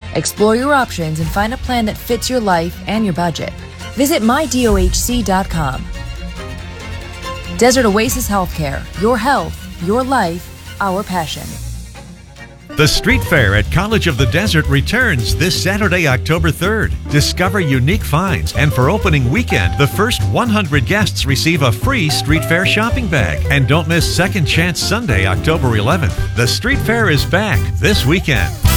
Explore your options and find a plan that fits your life and your budget. Visit mydohc.com. Desert Oasis Healthcare. Your health, your life, our passion. The Street Fair at College of the Desert returns this Saturday, October 3rd. Discover unique finds, and for opening weekend, the first 100 guests receive a free Street Fair shopping bag. And don't miss Second Chance Sunday, October 11th. The Street Fair is back this weekend.